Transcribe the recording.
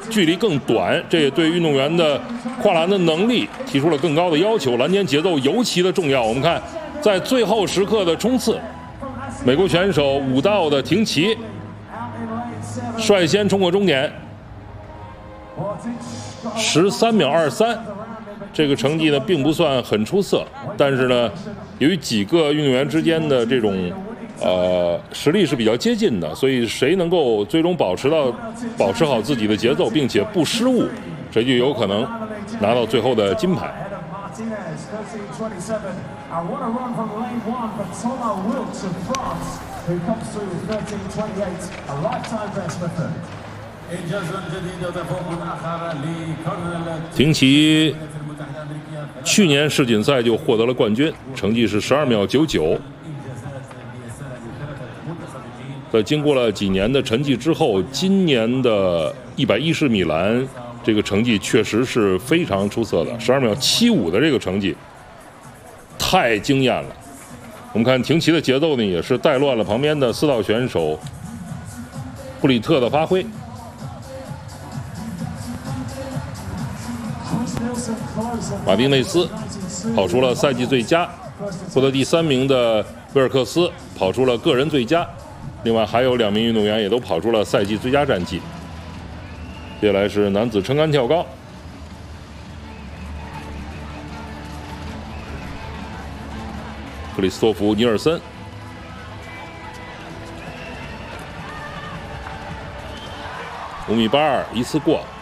距离更短，这也对运动员的跨栏的能力提出了更高的要求。栏间节奏尤其的重要。我们看，在最后时刻的冲刺，美国选手5道的廷奇率先冲过终点，13秒23。这个成绩呢并不算很出色，但是呢，由于几个运动员之间的这种实力是比较接近的，所以谁能够最终保持好自己的节奏，并且不失误，谁就有可能拿到最后的金牌。廷奇去年世锦赛就获得了冠军，成绩是12秒99。在经过了几年的沉寂之后，今年的110米栏这个成绩确实是非常出色的，12秒75的这个成绩太惊艳了。我们看廷奇的节奏呢，也是带乱了旁边的4道选手布里特的发挥。马丁内斯跑出了赛季最佳，获得第3名的威尔克斯跑出了个人最佳，另外还有2名运动员也都跑出了赛季最佳战绩。接下来是男子撑杆跳高，克里斯托弗·尼尔森5米82，一次过。